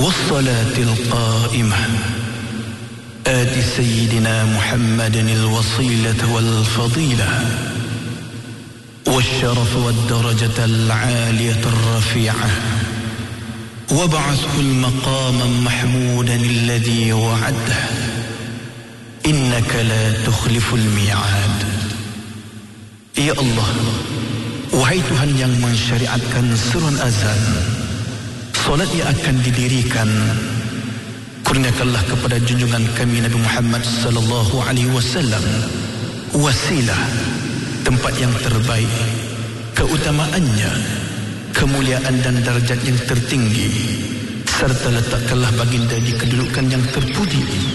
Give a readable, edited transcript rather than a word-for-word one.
والصلاة القائمة آت سيدنا محمد الوصيلة والفضيلة والشرف والدرجة العالية الرفيعة وابعثه المقاما محمودا الذي وعده إنك لا تخلف الميعاد. Ya Allah, wahai Tuhan yang mensyariatkan seruan azan, solat yang akan didirikan, kurniakanlah kepada junjungan kami Nabi Muhammad sallallahu alaihi wasallam wasilah, tempat yang terbaik, keutamaannya, kemuliaan dan darjat yang tertinggi, serta letakkanlah baginda di kedudukan yang terpuji